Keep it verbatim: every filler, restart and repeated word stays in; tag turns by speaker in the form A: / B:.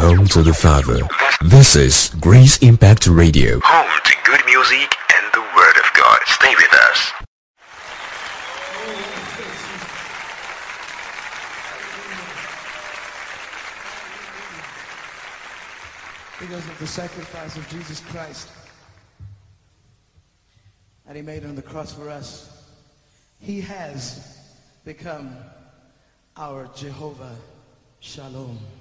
A: home to the Father. This is Grace Impact Radio.
B: Home to good music and the Word of God. Stay with us.
C: Because of the sacrifice of Jesus Christ that he made on the cross for us, he has become our Jehovah Shalom.